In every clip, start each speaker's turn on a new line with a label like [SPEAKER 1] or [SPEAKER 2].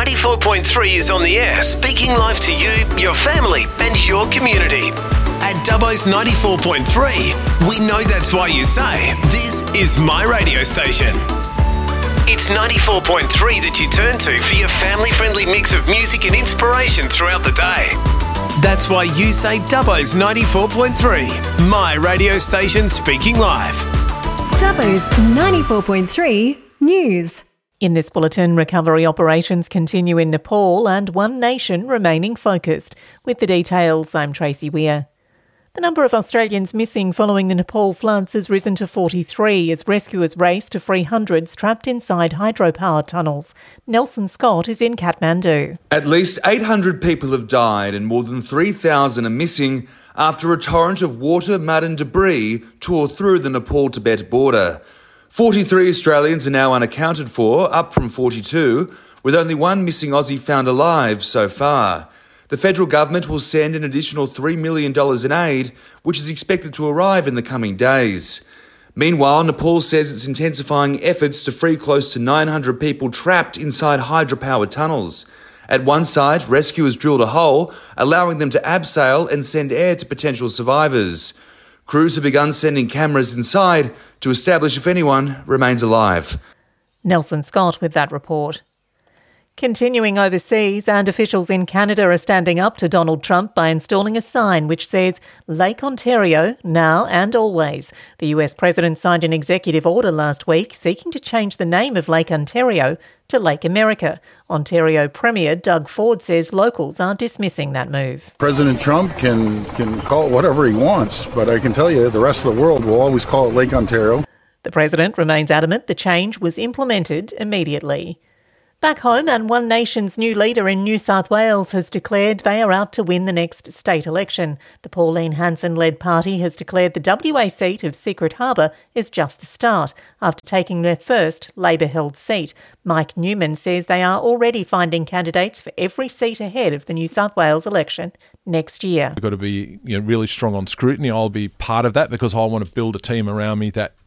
[SPEAKER 1] 94.3 is on the air, speaking live to you, your family and your community. At Dubbo's 94.3, we know that's why you say, this is my radio station. It's 94.3 that you turn to for your family-friendly mix of music and inspiration throughout the day. That's why you say Dubbo's 94.3, my radio station speaking live.
[SPEAKER 2] Dubbo's 94.3 News. In this bulletin, recovery operations continue in Nepal and One Nation remaining focused. With the details, I'm Tracy Weir. The number of Australians missing following the Nepal floods has risen to 43 as rescuers race to free hundreds trapped inside hydropower tunnels. Nelson Scott is in Kathmandu.
[SPEAKER 3] At least 800 people have died and more than 3,000 are missing after a torrent of water, mud and debris tore through the Nepal-Tibet border. 43 Australians are now unaccounted for, up from 42, with only one missing Aussie found alive so far. The federal government will send an additional $3 million in aid, which is expected to arrive in the coming days. Meanwhile, Nepal says it's intensifying efforts to free close to 900 people trapped inside hydropower tunnels. At one site, rescuers drilled a hole, allowing them to abseil and send air to potential survivors. Crews have begun sending cameras inside to establish if anyone remains alive.
[SPEAKER 2] Nelson Scott with that report. Continuing overseas, and officials in Canada are standing up to Donald Trump by installing a sign which says Lake Ontario, now and always. The US President signed an executive order last week seeking to change the name of Lake Ontario to Lake America. Ontario Premier Doug Ford says locals are dismissing that move.
[SPEAKER 4] President Trump can call it whatever he wants, but I can tell you the rest of the world will always call it Lake Ontario.
[SPEAKER 2] The President remains adamant the change was implemented immediately. Back home, and One Nation's new leader in New South Wales has declared they are out to win the next state election. The Pauline Hanson-led party has declared the WA seat of Secret Harbour is just the start, after taking their first Labor-held seat. Mike Newman says they are already finding candidates for every seat ahead of the New South Wales election next year.
[SPEAKER 5] We've got to be really strong on scrutiny. I'll be part of that because I want to build a team around me that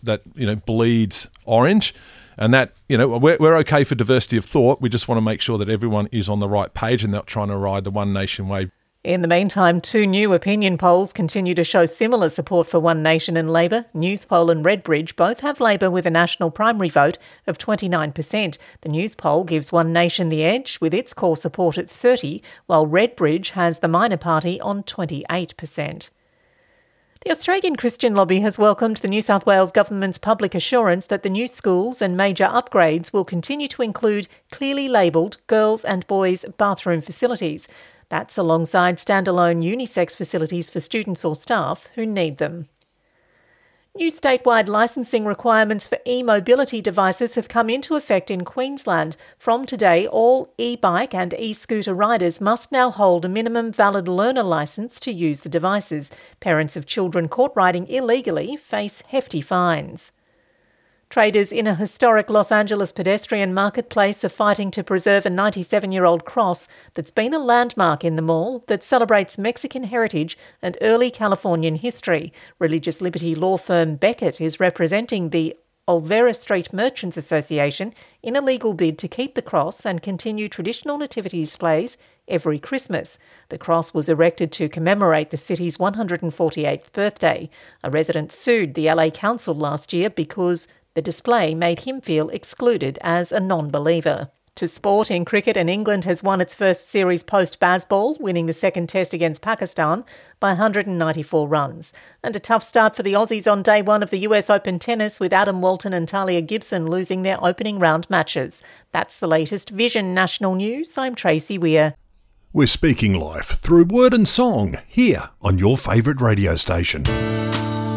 [SPEAKER 5] bleeds orange. And that, we're okay for diversity of thought. We just want to make sure that everyone is on the right page and not trying to ride the One Nation wave.
[SPEAKER 2] In the meantime, two new opinion polls continue to show similar support for One Nation and Labor. Newspoll and Redbridge both have Labor with a national primary vote of 29%. The Newspoll gives One Nation the edge with its core support at 30%, while Redbridge has the minor party on 28%. The Australian Christian Lobby has welcomed the New South Wales Government's public assurance that the new schools and major upgrades will continue to include clearly labelled girls' and boys' bathroom facilities. That's alongside standalone unisex facilities for students or staff who need them. New statewide licensing requirements for e-mobility devices have come into effect in Queensland. From today, all e-bike and e-scooter riders must now hold a minimum valid learner licence to use the devices. Parents of children caught riding illegally face hefty fines. Traders in a historic Los Angeles pedestrian marketplace are fighting to preserve a 97-year-old cross that's been a landmark in the mall that celebrates Mexican heritage and early Californian history. Religious liberty law firm Beckett is representing the Olvera Street Merchants Association in a legal bid to keep the cross and continue traditional nativity displays every Christmas. The cross was erected to commemorate the city's 148th birthday. A resident sued the LA Council last year because the display made him feel excluded as a non-believer. To sport, in cricket, and England has won its first series post-Bazball, winning the second test against Pakistan by 194 runs. And a tough start for the Aussies on day one of the US Open tennis, with Adam Walton and Talia Gibson losing their opening round matches. That's the latest Vision National News. I'm Tracy Weir.
[SPEAKER 6] We're speaking live through word and song here on your favourite radio station.